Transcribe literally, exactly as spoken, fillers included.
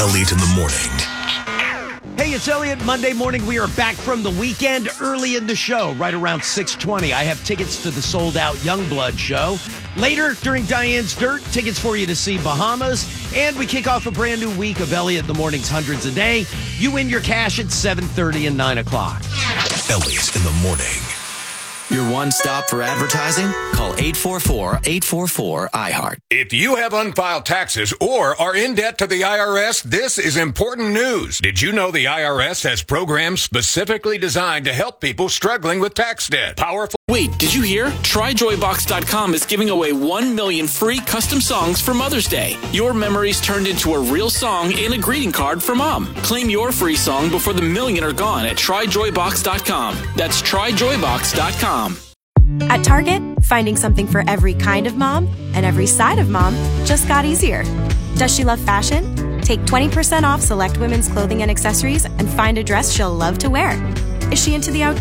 Elliott in the morning. Hey, it's Elliott. Monday morning, we are back from the weekend early in the show, right around six twenty. I have tickets to the sold-out Youngblood show. Later, during Diane's Dirt, tickets for you to see Bahamas. And we kick off a brand new week of Elliott in the Morning's Hundreds a Day. You win your cash at seven thirty and nine o'clock. Elliott in the morning. Your one stop for advertising? Call eight four four, eight four four, I heart. If you have unfiled taxes or are in debt to the I R S, this is important news. Did you know the I R S has programs specifically designed to help people struggling with tax debt? Powerful. Wait, did you hear? Try Joy Box dot com is giving away one million free custom songs for Mother's Day. Your memories turned into a real song and a greeting card for Mom. Claim your free song before the million are gone at Try Joy Box dot com. That's Try Joy Box dot com. At Target, finding something for every kind of mom and every side of mom just got easier. Does she love fashion? Take twenty percent off select women's clothing and accessories and find a dress she'll love to wear. Is she into the outdoors?